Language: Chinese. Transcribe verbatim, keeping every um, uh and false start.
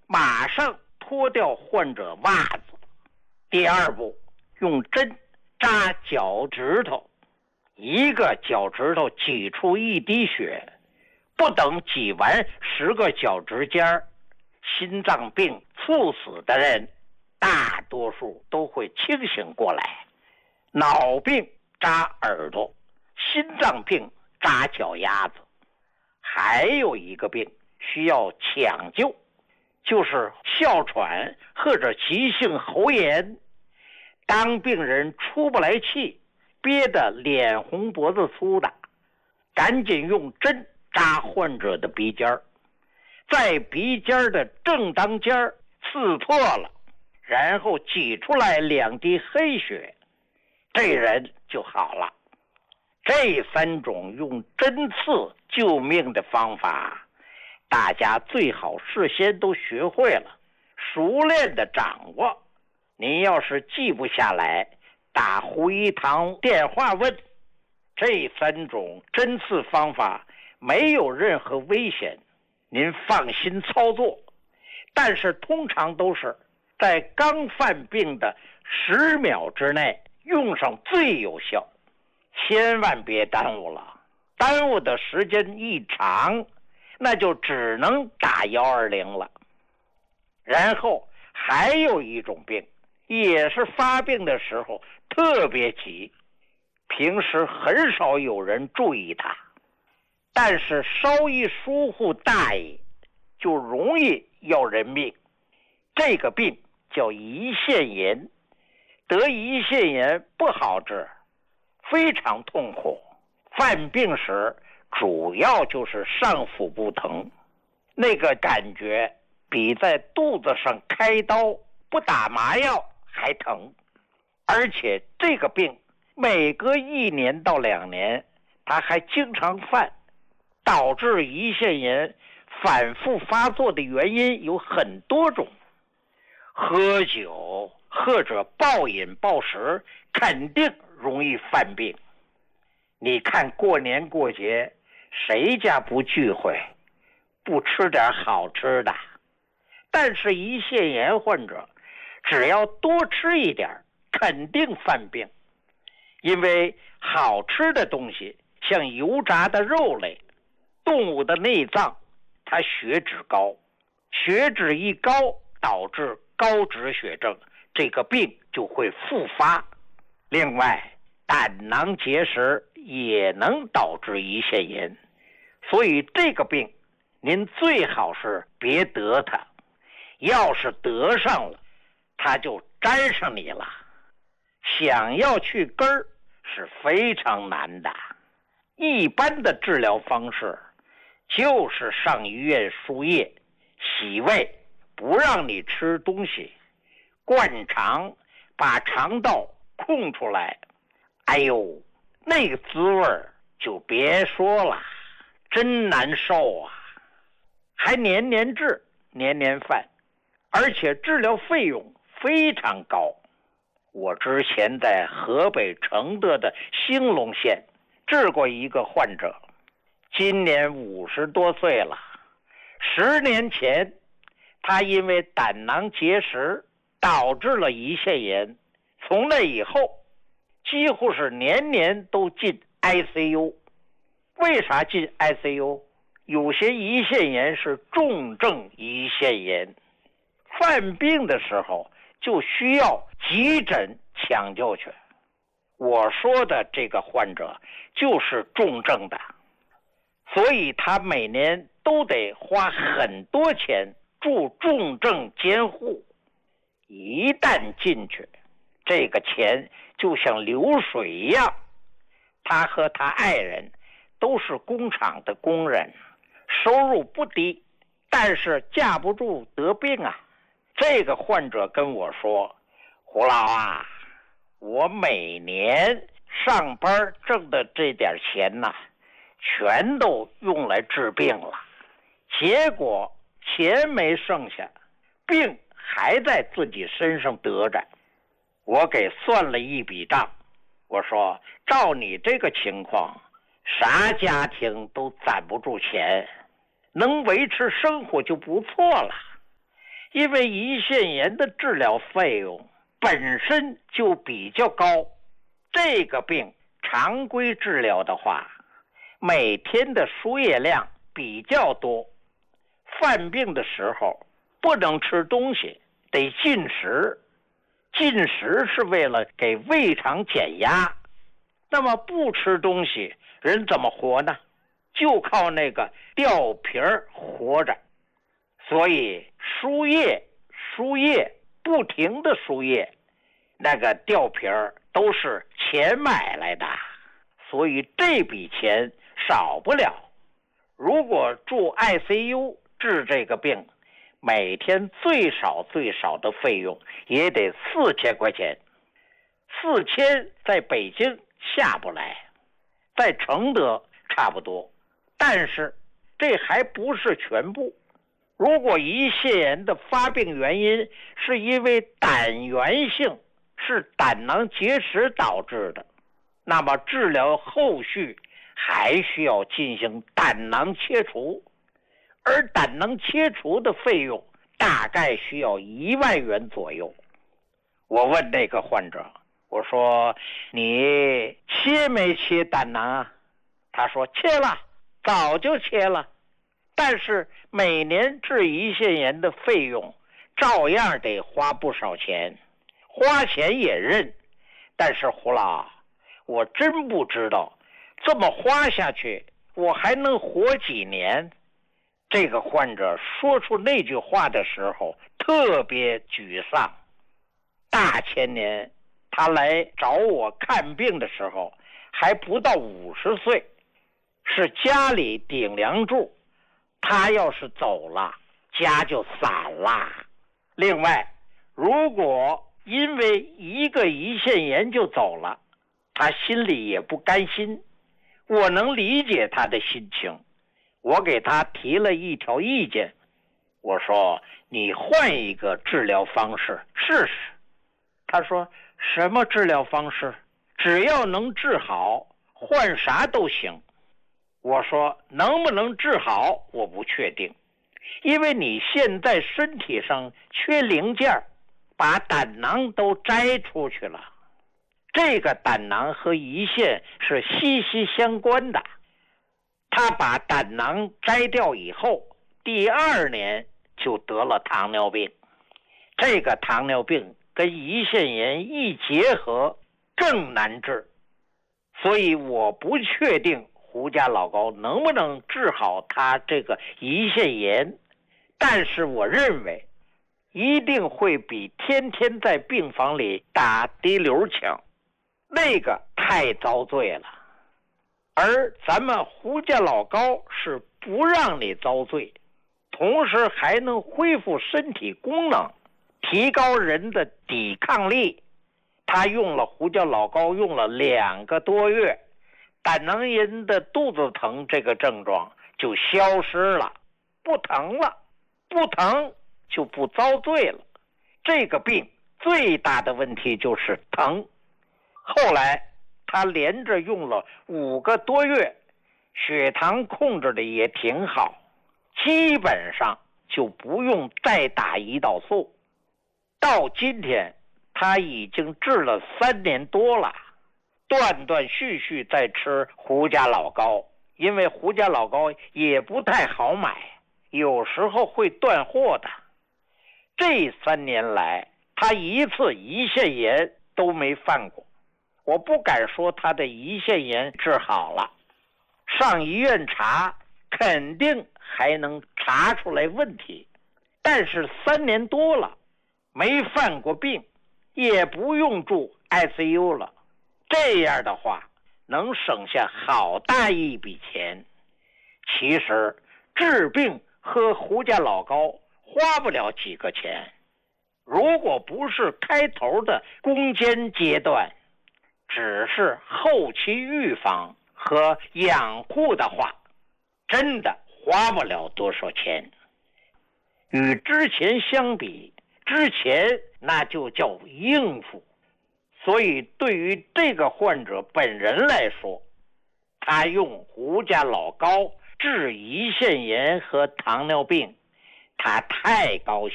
马上脱掉患者袜子。第二步，用针扎脚趾头，一个脚趾头挤出一滴血，不等挤完十个脚趾尖，心脏病猝死的人大多数都会清醒过来。脑病扎耳朵，心脏病扎脚丫子。还有一个病需要抢救，就是哮喘或者急性喉炎。当病人出不来气，憋得脸红脖子粗的，赶紧用针扎患者的鼻尖儿，在鼻尖的正当尖儿刺破了，然后挤出来两滴黑血，这人就好了。这三种用针刺救命的方法，大家最好事先都学会了，熟练的掌握。您要是记不下来，打胡一堂电话问。这三种针刺方法没有任何危险，您放心操作。但是通常都是在刚犯病的十秒之内用上最有效，千万别耽误了。耽误的时间一长，那就只能打一二零了。然后还有一种病，也是发病的时候特别急，平时很少有人注意它，但是稍一疏忽大意，就容易要人命。这个病叫胰腺炎，得胰腺炎不好治，非常痛苦。犯病时主要就是上腹部疼，那个感觉比在肚子上开刀不打麻药还疼。而且这个病每隔一年到两年它还经常犯，导致胰腺炎反复发作的原因有很多种。喝酒或者暴饮暴食肯定容易犯病。你看过年过节谁家不聚会，不吃点好吃的？但是胰腺炎患者只要多吃一点肯定犯病。因为好吃的东西像油炸的肉类、动物的内脏，它血脂高，血脂一高导致高脂血症，这个病就会复发。另外胆囊结石也能导致胰腺炎，所以这个病您最好是别得它，要是得上了它就沾上你了，想要去根儿是非常难的。一般的治疗方式就是上医院输液、洗胃，不让你吃东西，灌肠，把肠道空出来。哎呦，那个滋味就别说了，真难受啊！还年年治，年年犯，而且治疗费用非常高。我之前在河北承德的兴隆县治过一个患者，今年五十多岁了。十年前他因为胆囊结石导致了胰腺炎，从那以后几乎是年年都进 I C U。 为啥进 I C U？ 有些胰腺炎是重症胰腺炎，犯病的时候就需要急诊抢救去。我说的这个患者就是重症的，所以他每年都得花很多钱住重症监护。一旦进去，这个钱就像流水一样。他和他爱人都是工厂的工人，收入不低，但是架不住得病啊。这个患者跟我说，胡老啊，我每年上班挣的这点钱呢，全都用来治病了，结果钱没剩下，病还在自己身上得着。我给算了一笔账，我说照你这个情况，啥家庭都攒不住钱，能维持生活就不错了。 因为胰腺炎的治疗费用本身就比较高，这个病常规治疗的话，每天的输液量比较多，犯病的时候不能吃东西，得禁食。禁食是为了给胃肠减压，那么不吃东西，人怎么活呢？就靠那个吊瓶活着。所以输液输液不停的输液，那个吊瓶都是钱买来的，所以这笔钱少不了。如果住 I C U 治这个病，每天最少最少的费用也得四千块钱。四千在北京下不来，在承德差不多，但是这还不是全部。如果胰腺炎的发病原因是因为胆源性，是胆囊结石导致的，那么治疗后续还需要进行胆囊切除，而胆囊切除的费用大概需要一万元左右。我问那个患者，我说你切没切胆囊啊？他说切了，早就切了，但是每年治胰腺炎的费用照样得花不少钱，花钱也认，但是胡老，我真不知道这么花下去我还能活几年。这个患者说出那句话的时候特别沮丧。大前年他来找我看病的时候还不到五十岁，是家里顶梁柱，他要是走了家就散了。另外，如果因为一个胰腺炎就走了，他心里也不甘心，我能理解他的心情。我给他提了一条意见，我说你换一个治疗方式试试。他说什么治疗方式？只要能治好，换啥都行。我说能不能治好我不确定，因为你现在身体上缺零件，把胆囊都摘出去了。这个胆囊和胰腺是息息相关的，他把胆囊摘掉以后，第二年就得了糖尿病。这个糖尿病跟胰腺炎一结合更难治，所以我不确定胡家老高能不能治好他这个胰腺炎，但是我认为一定会比天天在病房里打滴溜强，那个太遭罪了。而咱们胡家老高是不让你遭罪，同时还能恢复身体功能，提高人的抵抗力。他用了胡家老高用了两个多月，胆囊炎的肚子疼这个症状就消失了，不疼了，不疼就不遭罪了。这个病最大的问题就是疼。后来他连着用了五个多月，血糖控制的也挺好，基本上就不用再打胰岛素。到今天他已经治了三年多了，断断续续在吃胡家老高，因为胡家老高也不太好买，有时候会断货的。这三年来他一次胰腺炎都没犯过，我不敢说他的胰腺炎治好了，上医院查肯定还能查出来问题，但是三年多了没犯过病，也不用住 I C U 了，这样的话能省下好大一笔钱。其实治病和胡家老高花不了几个钱，如果不是开头的攻坚阶段，只是后期预防和养护的话，真的花不了多少钱。与之前相比，之前那就叫应付。所以对于这个患者本人来说，他用胡家老高治胰腺炎和糖尿病，他太高